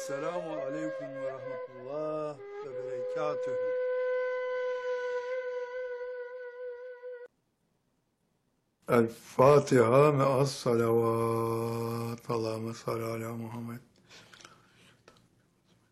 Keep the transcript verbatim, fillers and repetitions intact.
Esselamu aleyküm ve rahmetullah ve berekatühü. El Fatiha me'as salavat. Allahümme salli ala Muhammed.